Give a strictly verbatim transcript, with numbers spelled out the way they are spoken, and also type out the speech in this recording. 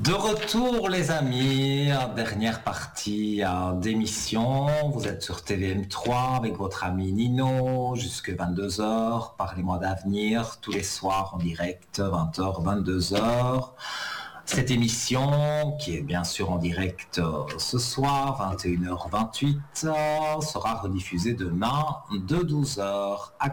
De retour les amis, dernière partie euh, d'émission, vous êtes sur T V M trois avec votre ami Nino, jusque vingt-deux heures, parlez-moi d'avenir, tous les soirs en direct, vingt heures, vingt-deux heures. Cette émission, qui est bien sûr en direct euh, ce soir, vingt et une heures vingt-huit, euh, sera rediffusée demain de douze heures à